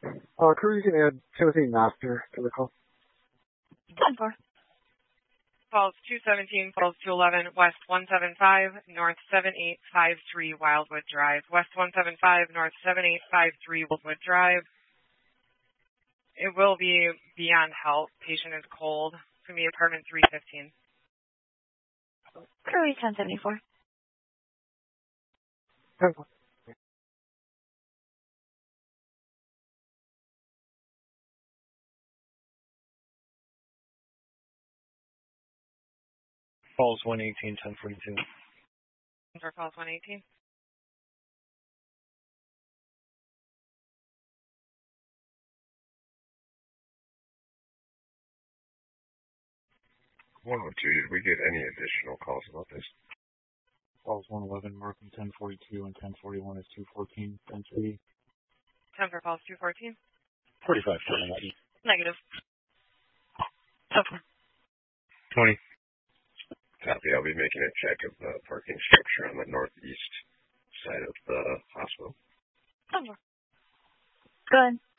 Crew, you can add Timothy Master to the call. 10-4. Calls 217, calls 211, West 175, North 7853 Wildwood Drive. West 175, North 7853 Wildwood Drive. It will be beyond help. Patient is cold. It's going to be apartment 315. Crew 1074. 10-4. Calls 118, 1042. For calls 118. Did we get any additional calls about this? Calls 111, Markham 1042 and 1041 is 214, 10-3. 10 for calls 214. 45, Negative. 20. Copy. I'll be making a check of the parking structure on the northeast side of the hospital. 10-4. Go ahead.